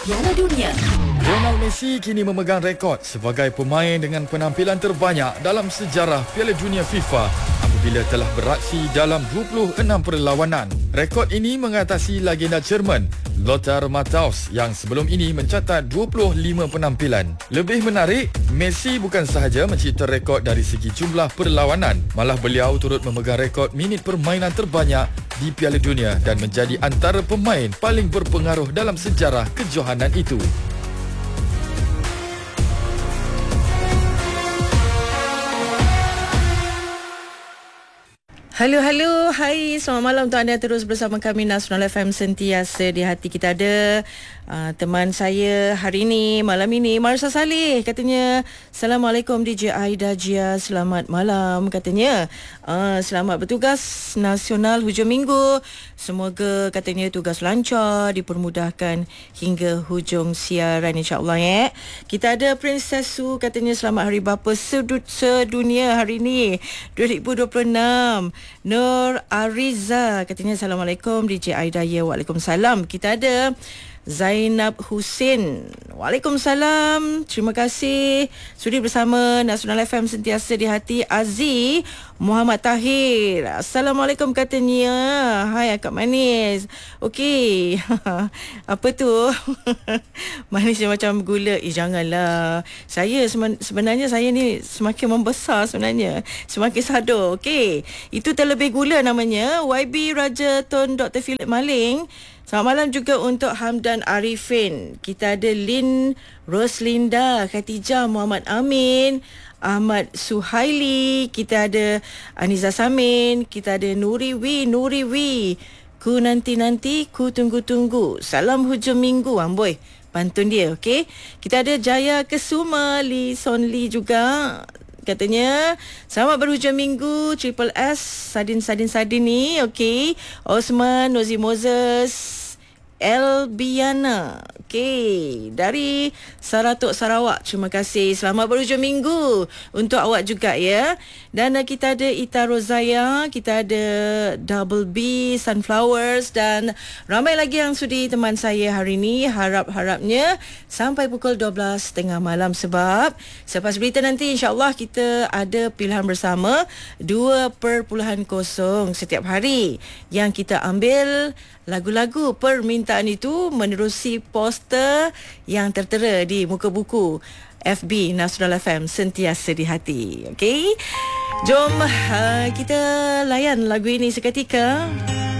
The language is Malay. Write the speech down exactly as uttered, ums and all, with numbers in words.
Piala Dunia. Lionel Messi kini memegang rekod sebagai pemain dengan penampilan terbanyak dalam sejarah Piala Dunia FIFA apabila telah beraksi dalam dua puluh enam perlawanan. Rekod ini mengatasi legenda Jerman Lothar Matthaus yang sebelum ini mencatat dua puluh lima penampilan. Lebih menarik, Messi bukan sahaja mencipta rekod dari segi jumlah perlawanan, malah beliau turut memegang rekod minit permainan terbanyak di Piala Dunia dan menjadi antara pemain paling berpengaruh dalam sejarah kejohanan itu. Halo, halo. Hai, selamat malam untuk anda terus bersama kami Nasional F M sentiasa di hati kita ada. Uh, teman saya hari ini, malam ini, Marsha Saleh katanya, Assalamualaikum D J Aida Jia, selamat malam katanya. Uh, selamat bertugas nasional hujung minggu. Semoga katanya tugas lancar, dipermudahkan hingga hujung siaran insya-Allah ya. Kita ada Princess Su katanya selamat hari bapa sedut sedunia hari ini dua ribu dua puluh enam. Nur Ariza katanya Assalamualaikum D J Aida ya. Waalaikumsalam. Kita ada Zainab Husin. Waalaikumsalam. Terima kasih sudi bersama Nasional F M sentiasa di hati. Aziz Muhammad Tahir. Assalamualaikum katanya. Hai akak manis. Okey. Apa tu? Manisnya macam gula. Eh janganlah. Saya sebenarnya saya ni semakin membesar sebenarnya. Semakin sadar. Okey. Itu terlebih gula namanya. Y B Raja Tun Doktor Philip Maling. Selamat malam juga untuk Hamdan Arifin. Kita ada Lin Roslinda, Khatijah Muhammad Amin, Ahmad Suhaili, kita ada Aniza Samin, kita ada Nuri Wi, Nuri Wi. Ku nanti-nanti, ku tunggu-tunggu. Salam hujung minggu, amboi. Pantun dia, okey. Kita ada Jaya Kesuma, Lee Son Lee juga. Katanya selamat berhujung minggu Triple S Sadin-Sadin-Sadin ni. Okey, Osman Nozi Moses Elbiana, okey, dari Saratok Sarawak. Terima kasih. Selamat berhujung minggu untuk awak juga ya. Dan uh, kita ada Ita Rozaya, kita ada Double B Sunflowers dan ramai lagi yang sudi teman saya hari ini. Harap-harapnya sampai pukul dua belas tiga puluh malam sebab selepas berita nanti insya-Allah kita ada pilihan bersama dua perpuluhan kosong setiap hari yang kita ambil lagu-lagu permintaan itu menerusi poster yang tertera di muka buku F B Nasional F M sentiasa di hati. Okey. Jom uh, kita layan lagu ini seketika.